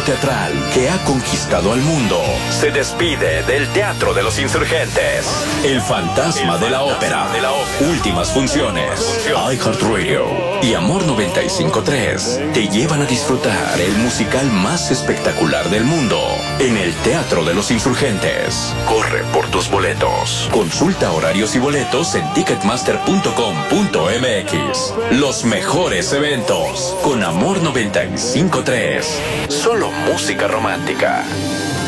teatral que ha conquistado al mundo se despide del Teatro de los Insurgentes. El fantasma de la ópera. Últimas funciones. iHeartRadio y Amor 95.3 te llevan a disfrutar el musical más espectacular del mundo en el Teatro de los Insurgentes. Corre por tus boletos. Consulta horarios y boletos en ticketmaster.com.mx. Los mejores eventos con Amor 95.3. Solo música romántica.